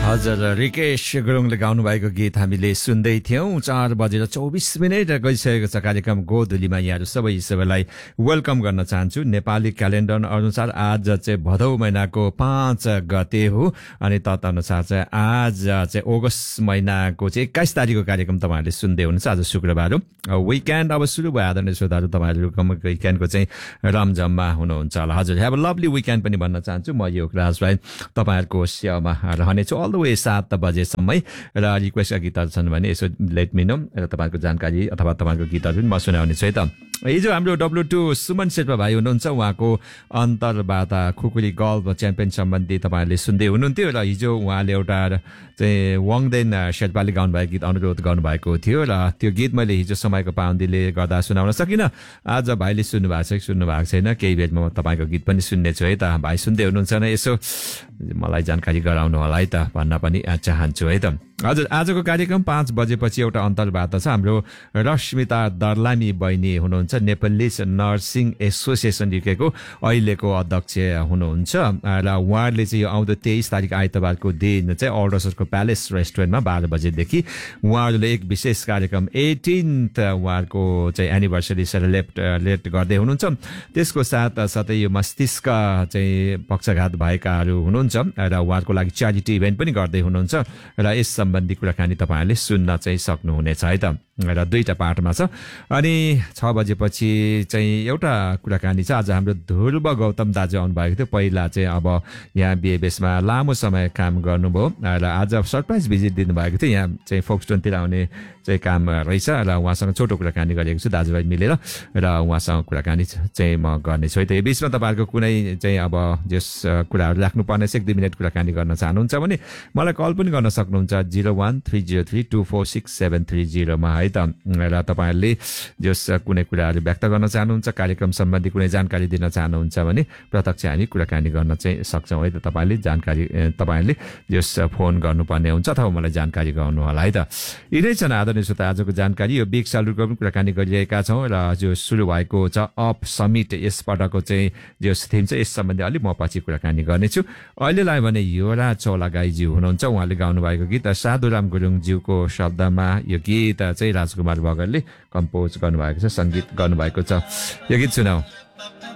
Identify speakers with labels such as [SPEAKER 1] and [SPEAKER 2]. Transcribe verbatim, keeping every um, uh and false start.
[SPEAKER 1] हजुर रिकेश गुरुङले गाउनु भएको गीत हामीले सुन्दै थियौं। चार बजेर चौबिस मिनट गइसकेको छ। कार्यक्रम गोधुलीमा यहाँहरू सबै सबैलाई वेलकम गर्न चाहन्छु। नेपाली क्यालेन्डर अनुसार आज चाहिँ भदौ महिनाको पाँच गते हो अनि तदनुसार चाहिँ आज चाहिँ अगस्त महिनाको चाहिँ एक्काइस तारिकको कार्यक्रम तपाईँहरूले सुन्दै हुनुहुन्छ। आज शुक्रबार हो, विकेन्ड अब सुरु भयो। आदरणीय श्रोताहरू, तपाईँहरू विकेन्डको चाहिँ रमझममा हुनुहुन्छ होला। हजुर, हेभ अ लभली विकेन्ड पनि भन्न चाहन्छु। म योगराज राई तपाईँहरूको सेवामा रहनेछु अल द वे सात बजेसम्मै। र रिक्वेस्टका गीतहरू छन् भने यसो लेट मी नो र तपाईँको जानकारी अथवा तपाईँको गीतहरू पनि म सुनाउनेछु है त। हिजो हाम्रो डब्लु टू सुमन शेर्पा भाइ हुनुहुन्छ, उहाँको अन्तर्वार्ता खुकुरी गल्फ च्याम्पियन सम्बन्धी तपाईँहरूले सुन्दै हुनुहुन्थ्यो। र हिजो उहाँले एउटा चाहिँ वाङदेन शेर्पाले गाउनुभएको गीत अनुरोध गर्नुभएको थियो र त्यो गीत मैले हिजो समयको पाबन्दीले गर्दा सुनाउन सकिनँ। आज भाइले सुन्नु भएको छ कि सुन्नु भएको छैन, केही बेरमा म तपाईँको गीत पनि सुन्नेछु है त। भाइ सुन्दै हुनुहुन्छ भने यसो मलाई जानकारी गराउनु होला है त भन्न पनि चाहन्छु है त। हजुर, आजको कार्यक्रम पाँच बजेपछि एउटा अन्तर्वार्ता छ। हाम्रो रश्मिता दर्लामी बहिनी हुनुहुन्छ, नेपाली नर्सिङ एसोसिएसन युकेको अहिलेको अध्यक्ष हुनुहुन्छ र उहाँले चाहिँ यो आउँदो तेइस तारिक आइतबारको दिन चाहिँ अल्डर्सको प्यालेस रेस्टुरेन्टमा बाह्र बजेदेखि उहाँहरूले एक विशेष कार्यक्रम एटिन्थ उहाँहरूको चाहिँ एनिभर्सरी सेलिब्रेट गर्दै हुनुहुन्छ। त्यसको साथ साथै यो मस्तिष्क चाहिँ पक्षघात भएकाहरू हुनुहुन्छ र उहाँहरूको लागि च्यारिटी इभेन्ट पनि गर्दै हुनुहुन्छ र यस सम्बन्धी कुराकानी तपाईँहरूले सुन्न चाहिँ सक्नुहुनेछ है त। र दुईटा पार्टमा छ अनि छ बजेपछि चाहिँ एउटा कुराकानी छ। आज हाम्रो ध्रुव गौतम दाजु आउनुभएको थियो। पहिला चाहिँ अब यहाँ बिएबएसमा लामो समय काम गर्नुभयो र आज सरप्राइज भिजिट दिनुभएको थियो। यहाँ चाहिँ फोक्सटोनतिर आउने चाहिँ काम रहेछ र उहाँसँग छोटो कुराकानी गरेको छु दाजुभाइ मिलेर र उहाँसँग कुराकानी चाहिँ म गर्नेछु है त। यो बिचमा तपाईँहरूको कुनै चाहिँ अब जस कुराहरू राख्नुपर्ने एक दुई मिनट कुराकानी गर्न चाहनुहुन्छ भने मलाई कल पनि गर्न सक्नुहुन्छ zero one three zero three two four six seven three जिरोमा है त। र तपाईँहरूले जस कुनै कुराहरू व्यक्त गर्न चाहनुहुन्छ, कार्यक्रम सम्बन्धी कुनै जानकारी दिन चाहनुहुन्छ भने प्रत्यक्ष हामी कुराकानी गर्न चाहिँ सक्छौँ है त। तपाईँले जानकारी तपाईँहरूले जस फोन गर्नुपर्ने हुन्छ अथवा मलाई जानकारी गर्नु होला है त। यिनै छन् आदरणीय श्रोता आजको जानकारी। यो बिग सालुको पनि कुराकानी गरिरहेका छौँ र जो सुरु भएको छ अप समिट यसपटकको चाहिँ जस थिम छ यस सम्बन्धी अलिक म पछि कुराकानी गर्नेछु। अहिलेलाई भने योरा चौलागाईज्यू हुनुहुन्छ, उहाँले गाउनुभएको गीत साधुराम गुरुङज्यूको शब्दमा यो गीत चाहिँ राजकुमार बगरले कम्पोज गर्नुभएको छ, सङ्गीत गर्नुभएको छ। यो गीत सुनाऊ।